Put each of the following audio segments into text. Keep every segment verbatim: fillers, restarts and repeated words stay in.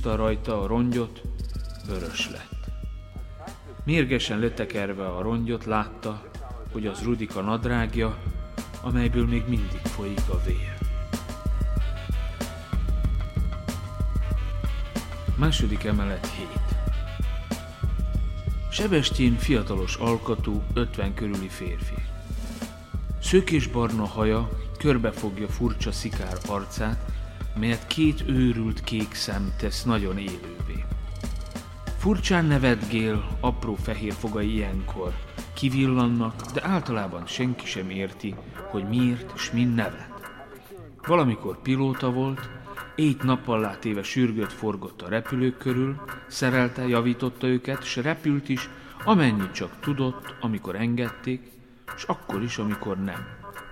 rajta a rongyot, vörös lett. Mérgesen letekerve a rongyot látta, hogy az Rudika nadrágja, amelyből még mindig folyik a vér. Második emelet hét. Sebestyén fiatalos alkatú, ötven körüli férfi. Szőkésbarna haja körbefogja furcsa szikár arcát, melyet két őrült kék szem tesz nagyon élővé. Furcsán nevetgél, apró fehér fogai ilyenkor kivillannak, de általában senki sem érti, hogy miért és min nevet. Valamikor pilóta volt, éjt-nappallá téve sürgött forgott a repülők körül, szerelte, javította őket, s repült is, amennyit csak tudott, amikor engedték, s akkor is, amikor nem.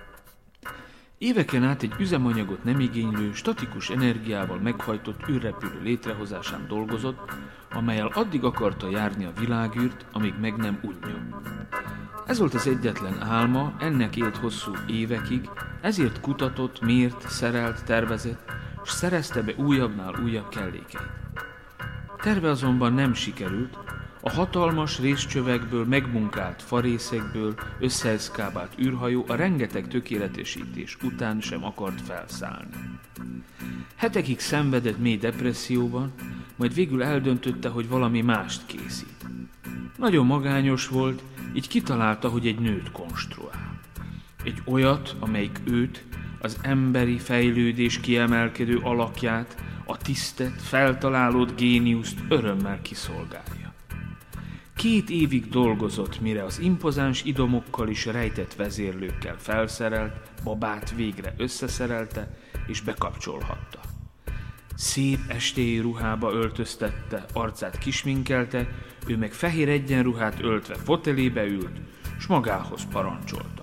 Éveken át egy üzemanyagot nem igénylő, statikus energiával meghajtott űrrepülő létrehozásán dolgozott, amellyel addig akarta járni a világűrt, amíg meg nem unjon. Ez volt az egyetlen álma, ennek élt hosszú évekig, ezért kutatott, mért, szerelt, tervezett, s szerezte be újabbnál újabb kellékeit. Terve azonban nem sikerült, a hatalmas részcsövekből, megmunkált farészekből összeeszkábált űrhajó a rengeteg tökéletesítés után sem akart felszállni. Hetekig szenvedett mély depresszióban, majd végül eldöntötte, hogy valami mást készít. Nagyon magányos volt, így kitalálta, hogy egy nőt konstruál. Egy olyat, amelyik őt, az emberi fejlődés kiemelkedő alakját, a tisztet, feltalálódott géniuszt örömmel kiszolgálja. Két évig dolgozott, mire az impozáns idomokkal és rejtett vezérlőkkel felszerelt babát végre összeszerelte és bekapcsolhatta. Szép estéi ruhába öltöztette, arcát kisminkelte, ő meg fehér egyenruhát öltve fotelébe ült, s magához parancsolta.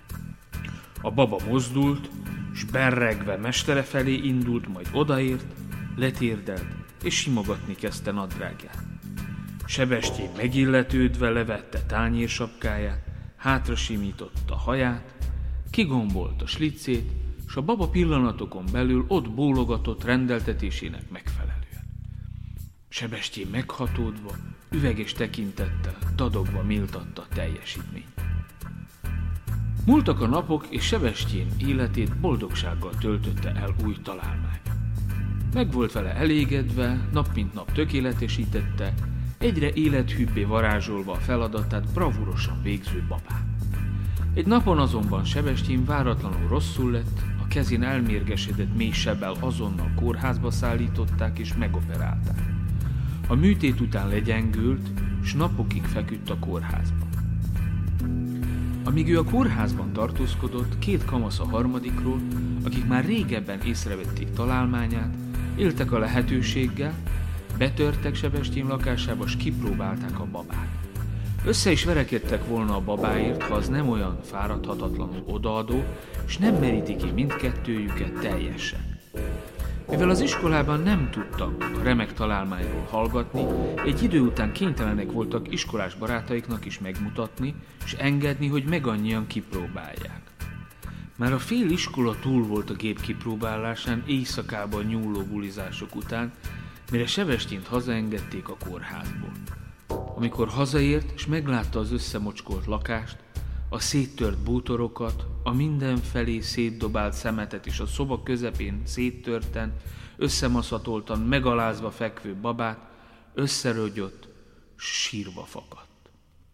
A baba mozdult, s berregve mestere felé indult, majd odaért, letérdelt, és simogatni kezdte nadrágját. Sebestyén megilletődve levette tányérsapkáját, hátra simította haját, kigombolt a slicét, s a baba pillanatokon belül ott bólogatott rendeltetésének megfelelően. Sebestyén meghatódva, üveges tekintettel, dadogva méltatta a teljesítményt. Múltak a napok, és Sebestyén életét boldogsággal töltötte el új találmány. Meg volt vele elégedve, nap mint nap tökéletesítette, egyre élethűbbé varázsolva a feladatát bravúrosan végző babát. Egy napon azonban Sebestyén váratlanul rosszul lett, a kezén elmérgesedett mély sebbel azonnal kórházba szállították és megoperálták. A műtét után legyengült, s napokig feküdt a kórházban. Amíg ő a kórházban tartózkodott, két kamasz a harmadikról, akik már régebben észrevették találmányát, éltek a lehetőséggel, betörtek Sebestyén lakásába, s kipróbálták a babát. Össze is verekedtek volna a babáért, ha az nem olyan fáradhatatlanul odaadó, és nem meríti ki mindkettőjüket teljesen. Mivel az iskolában nem tudtak a remek találmányról hallgatni, egy idő után kénytelenek voltak iskolás barátaiknak is megmutatni, és engedni, hogy megannyian kipróbálják. Már a fél iskola túl volt a gép kipróbálásán éjszakában nyúló bulizások után, mire Sebestyént hazaengedték a kórházból. Amikor hazaért, és meglátta az összemocskolt lakást, a széttört bútorokat, a mindenfelé szétdobált szemetet és a szoba közepén széttörten, összemaszatoltan, megalázva fekvő babát, összerögyött, sírva fakadt.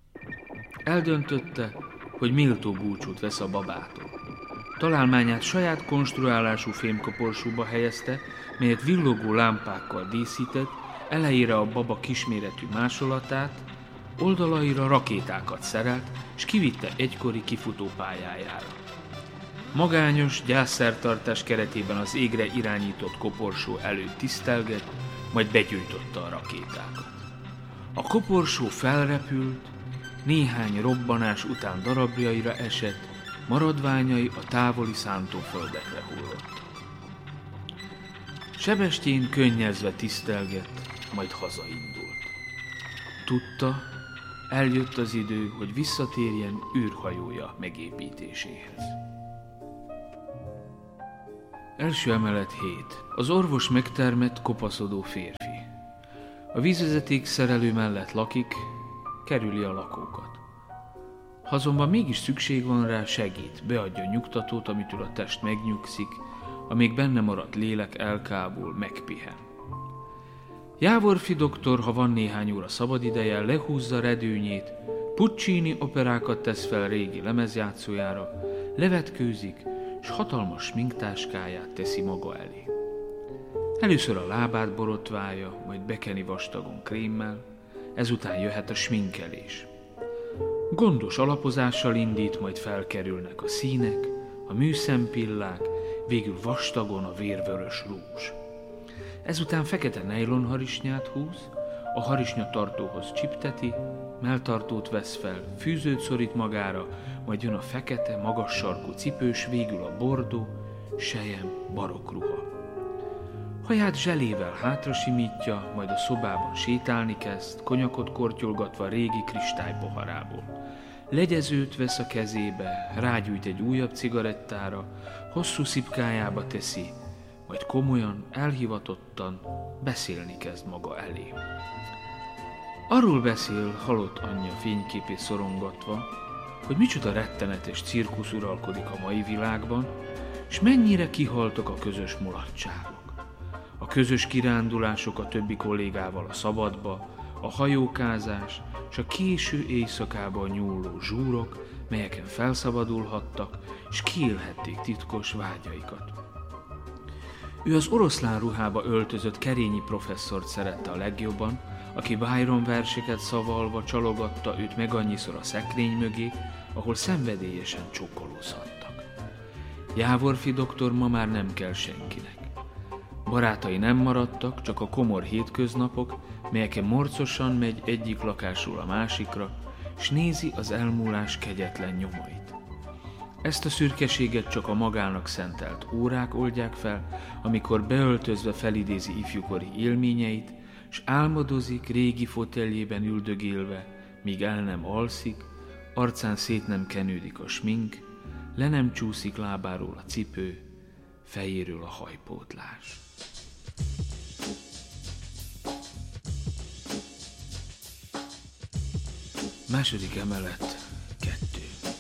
Eldöntötte, hogy méltó búcsút vesz a babától. Találmányát saját konstruálású fémkoporsóba helyezte, melyet villogó lámpákkal díszített, elejére a baba kisméretű másolatát, oldalaira rakétákat szerelt, és kivitte egykori kifutó pályájára. Magányos gyászszertartás keretében az égre irányított koporsó előtt tisztelgett, majd begyújtotta a rakétákat. A koporsó felrepült, néhány robbanás után darabjaira esett, maradványai a távoli szántóföldekre hullott. Sebestyén könnyezve tisztelgett, majd hazaindult. Tudta, eljött az idő, hogy visszatérjen űrhajója megépítéséhez. Első emelet hét. Az orvos megtermett, kopaszodó férfi. A vízvezeték szerelő mellett lakik, kerüli a lakókat. Ha azonban mégis szükség van rá, segít, beadja a nyugtatót, amitől a test megnyugszik, amíg benne maradt lélek elkábul, megpihen. Jávorfi doktor, ha van néhány óra szabadideje, lehúzza redőnyét, Puccini operákat tesz fel régi lemezjátszójára, levetkőzik, s hatalmas sminktáskáját teszi maga elé. Először a lábát borotválja, majd bekeni vastagon krémmel, ezután jöhet a sminkelés. Gondos alapozással indít, majd felkerülnek a színek, a műszempillák, végül vastagon a vérvörös rúzs. Ezután fekete nejlonharisnyát húz, a harisnyatartóhoz csipteti, melltartót vesz fel, fűzőt szorít magára, majd jön a fekete, magas sarkú cipős, végül a bordó, sejem, barokk ruha. Haját zselével hátra simítja, majd a szobában sétálni kezd, konyakot kortyolgatva régi kristálypoharából. Legyezőt vesz a kezébe, rágyújt egy újabb cigarettára, hosszú szipkájába teszi, majd komolyan, elhivatottan beszélni kezd maga elé. Arról beszél, halott anyja fényképét szorongatva, hogy micsoda rettenetes cirkusz uralkodik a mai világban, és mennyire kihaltak a közös mulatságok. A közös kirándulások a többi kollégával a szabadba, a hajókázás, és a késő éjszakában nyúló zsúrok, melyeken felszabadulhattak, és kiélhették titkos vágyaikat. Ő az oroszlán ruhába öltözött Kerényi professzort szerette a legjobban, aki Byron verseket szavalva csalogatta őt meg annyiszor a szekrény mögé, ahol szenvedélyesen csókolózhattak. Jávorfi doktor ma már nem kell senkinek. Barátai nem maradtak, csak a komor hétköznapok, melyeken morcosan megy egyik lakásról a másikra, s nézi az elmúlás kegyetlen nyomait. Ezt a szürkeséget csak a magának szentelt órák oldják fel, amikor beöltözve felidézi ifjúkori élményeit, s álmodozik régi foteljében üldögélve, míg el nem alszik, arcán szét nem kenődik a smink, le nem csúszik lábáról a cipő, fejéről a hajpótlás. Második emelet, kettő.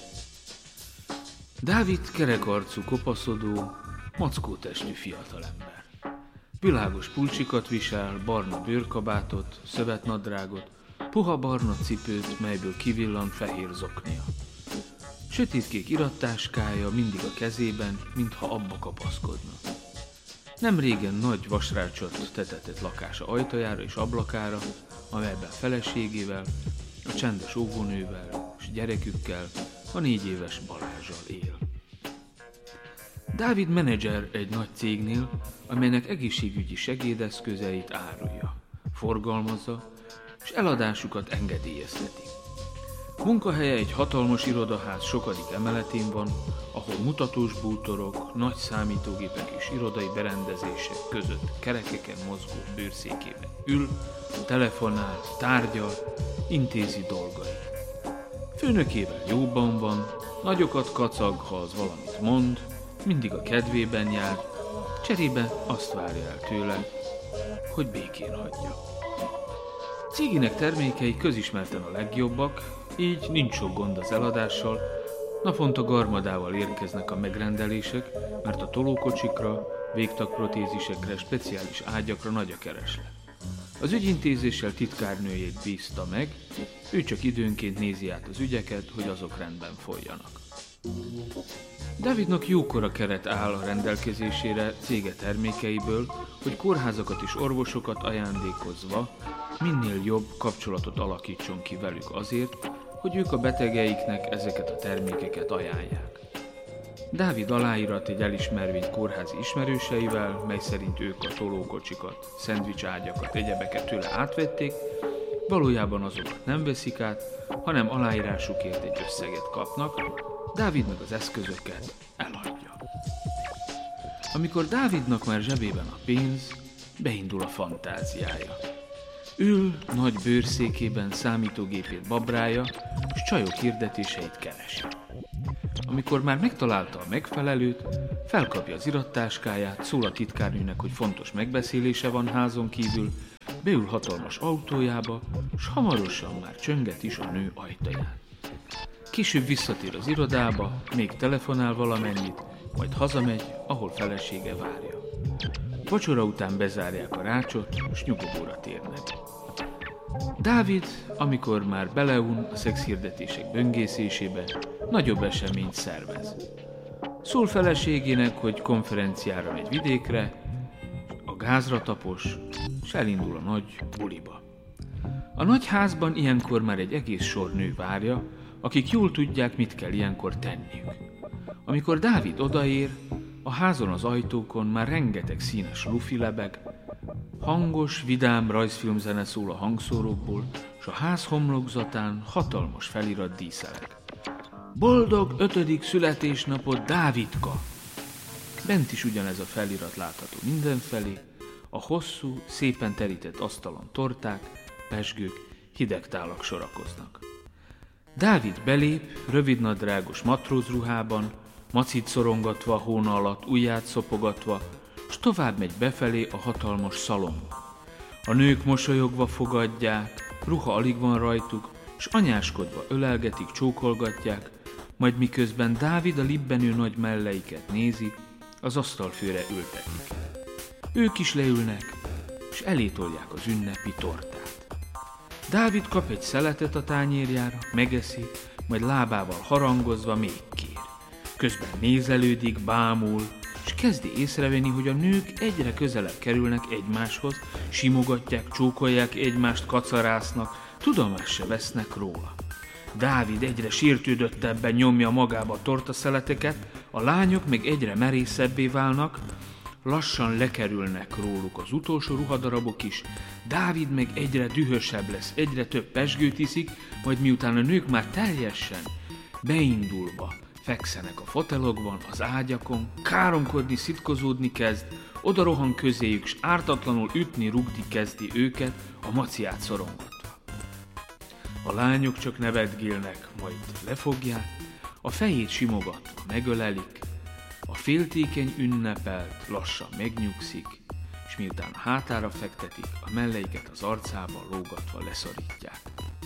Dávid kerekarcú, kopaszodó, mackótestű fiatalember. Világos pulcsikat visel, barna bőrkabátot, szövetnadrágot, puha barna cipőt, melyből kivillan fehér zoknia. Sötétkék irattáskája mindig a kezében, mintha abba kapaszkodna. Nem régen nagy vasrácsot tetetett lakása ajtajára és ablakára, amelyben feleségével, a csendes óvónővel és gyerekükkel, a négy éves Balázsal él. Dávid menedzser egy nagy cégnél, amelynek egészségügyi segédeszközeit árulja, forgalmazza, és eladásukat engedélyezteti. Munkahelye egy hatalmas irodaház sokadik emeletén van, ahol mutatós bútorok, nagy számítógépek és irodai berendezések között kerekeken mozgó bőrszékében ül, telefonál, tárgyal, intézi dolgait. Főnökével jóban van, nagyokat kacag, ha az valamit mond, mindig a kedvében jár, cserébe azt várja el tőle, hogy békén hagyja. Cégének termékei közismerten a legjobbak, így nincs sok gond az eladással, naponta garmadával érkeznek a megrendelések, mert a tolókocsikra, végtagprotézisekre, speciális ágyakra nagy a kereslet. Az ügyintézéssel titkárnőjét bízta meg, ő csak időnként nézi át az ügyeket, hogy azok rendben folyjanak. Dávidnak jókora keret áll a rendelkezésére cége termékeiből, hogy kórházakat és orvosokat ajándékozva minél jobb kapcsolatot alakítson ki velük azért, hogy ők a betegeiknek ezeket a termékeket ajánlják. Dávid aláírat egy elismervényt kórházi ismerőseivel, mely szerint ők a tolókocsikat, szendvicságyakat, egyebeket tőle átvették, valójában azokat nem veszik át, hanem aláírásukért egy összeget kapnak, Dávid meg az eszközöket eladja. Amikor Dávidnak már zsebében a pénz, beindul a fantáziája. Ül nagy bőrszékében, számítógépét babrája, és csajok hirdetéseit keresi. Amikor már megtalálta a megfelelőt, felkapja az irattáskáját, szól a titkárnőnek, hogy fontos megbeszélése van házon kívül, beül hatalmas autójába, s hamarosan már csönget is a nő ajtaján. Később visszatér az irodába, még telefonál valamennyit, majd hazamegy, ahol felesége várja. Vacsora után bezárják a rácsot, s nyugodóra térnek. Dávid, amikor már beleun a szexhirdetések böngészésébe, nagyobb eseményt szervez. Szól feleségének, hogy konferenciára megy vidékre, a gázra tapos, s elindul a nagy buliba. A nagy házban ilyenkor már egy egész sor nő várja, akik jól tudják, mit kell ilyenkor tenniük. Amikor Dávid odaér, a házon az ajtókon már rengeteg színes lufi lebeg, hangos, vidám rajzfilmzene szól a hangszórókból, s a ház homlokzatán hatalmas felirat díszeleg. Boldog ötödik születésnapot, Dávidka! Bent is ugyanez a felirat látható mindenfelé, a hosszú, szépen terített asztalon torták, pezsgők, hideg tálak sorakoznak. Dávid belép, rövidnadrágos matrózruhában, macit szorongatva a hóna alatt, ujját szopogatva, s tovább megy befelé a hatalmas szalomba. A nők mosolyogva fogadják, ruha alig van rajtuk, s anyáskodva ölelgetik, csókolgatják, majd miközben Dávid a libbenő nagy melleiket nézi, az asztalfőre ültetik. Ők is leülnek, s elétolják az ünnepi tortát. Dávid kap egy szeletet a tányérjára, megeszi, majd lábával harangozva még kér. Közben nézelődik, bámul, és kezdi észrevenni, hogy a nők egyre közelebb kerülnek egymáshoz, simogatják, csókolják egymást, kacarásznak, tudomást se vesznek róla. Dávid egyre sértődöttebben nyomja magába a tortaszeleteket, a lányok meg egyre merészebbé válnak, lassan lekerülnek róluk az utolsó ruhadarabok is, Dávid meg egyre dühösebb lesz, egyre több pezsgőt iszik, majd miután a nők már teljesen beindulva fekszenek a fotelokban, az ágyakon, káromkodni, szitkozódni kezd, oda rohan közéjük, s ártatlanul ütni, rugni kezdi őket, a maciát szorongatva. A lányok csak nevetgélnek, majd lefogják, a fejét simogatva megölelik, a féltékeny ünnepelt lassan megnyugszik, és miután hátára fektetik, a melleiket az arcába lógatva leszorítják.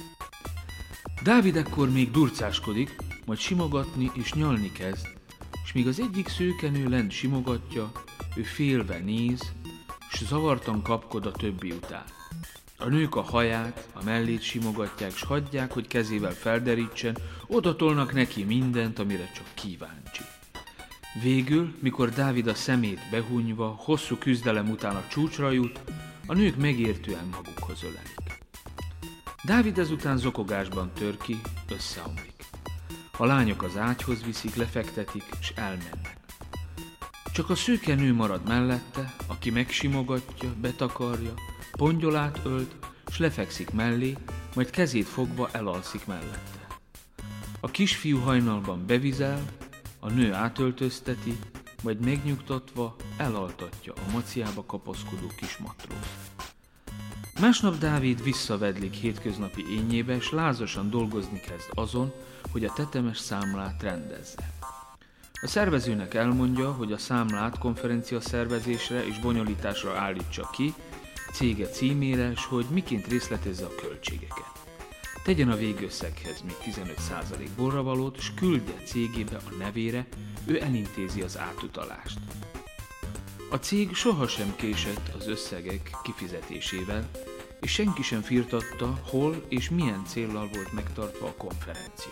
Dávid ekkor még durcáskodik, majd simogatni és nyalni kezd, és míg az egyik szőkenő lent simogatja, ő félve néz, s zavartan kapkod a többi után. A nők a haját, a mellét simogatják, s hagyják, hogy kezével felderítsen, odatolnak neki mindent, amire csak kíváncsi. Végül, mikor Dávid a szemét behunyva, hosszú küzdelem után a csúcsra jut, a nők megértően magukhoz ölelik. Dávid ezután zokogásban tör ki, összeomlik. A lányok az ágyhoz viszik, lefektetik, és elmennek. Csak a szőke nő marad mellette, aki megsimogatja, betakarja, pongyolát ölt, s lefekszik mellé, majd kezét fogva elalszik mellette. A kisfiú hajnalban bevizel, a nő átöltözteti, majd megnyugtatva elaltatja a maciába kapaszkodó kis matrózt. Másnap Dávid visszavedlik hétköznapi énjébe, s lázasan dolgozni kezd azon, hogy a tetemes számlát rendezze. A szervezőnek elmondja, hogy a számlát konferencia szervezésre és bonyolításra állítsa ki, cége címére, s hogy miként részletezze a költségeket. Tegyen a végösszeghez még tizenöt százalék borravalót, s küldje cégébe a nevére, ő elintézi az átutalást. A cég sohasem késett az összegek kifizetésével, és senki sem firtatta, hol és milyen céllal volt megtartva a konferencia.